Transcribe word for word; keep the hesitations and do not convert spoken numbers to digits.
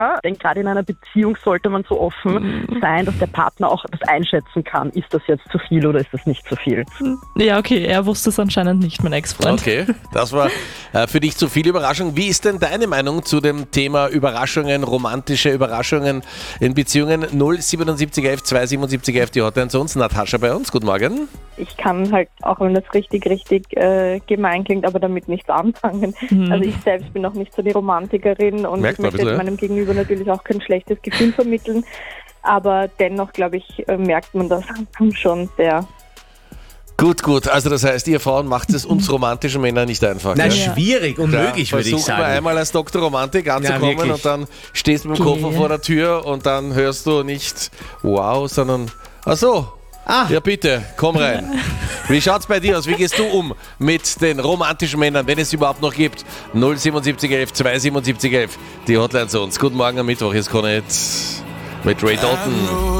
Denn gerade in einer Beziehung sollte man so offen sein, dass der Partner auch das einschätzen kann. Ist das jetzt zu viel oder ist das nicht zu viel? Ja, okay, er wusste es anscheinend nicht, mein Ex-Freund. Okay, das war äh, für dich zu viel Überraschung. Wie ist denn deine Meinung zu dem Thema Überraschungen, romantische Überraschungen in Beziehungen? null siebenundsiebzig elf zweihundertsiebenundsiebzig elf, die Hotline zu uns. Natascha bei uns, guten Morgen. Ich kann halt, auch wenn das richtig, richtig äh, gemein klingt, aber damit nichts anfangen. Mhm. Also ich selbst bin auch nicht so die Romantikerin und Merkt ich möchte bisschen, meinem Gegenüber natürlich auch kein schlechtes Gefühl vermitteln. Aber dennoch, glaube ich, äh, merkt man das schon sehr. Gut, gut. Also das heißt, ihr Frauen macht es uns romantischen Männern nicht einfach. Na, ja? schwierig, unmöglich, ja, würde ich sagen. Versuch mal einmal als Doktor Romantik anzukommen ja, und dann stehst du mit dem Koffer Okay. vor der Tür und dann hörst du nicht wow, sondern ach so. Ah. Ja bitte, komm rein. Wie schaut's bei dir aus? Wie gehst du um mit den romantischen Männern, wenn es überhaupt noch gibt? null siebenundsiebzig elf zweihundertsiebenundsiebzig elf, die Hotline zu uns. Guten Morgen am Mittwoch, hier ist Connect mit Ray Dalton.